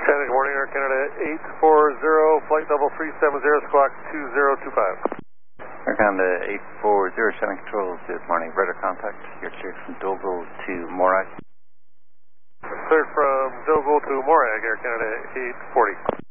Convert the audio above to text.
Good morning, Air Canada 840, flight level 370, squawk 2025. Air Canada 840, Shannon Controls, good morning. Radar contact, you're cleared from Dogo to Morag. Cleared from Dogo to Morag, Air Canada 840.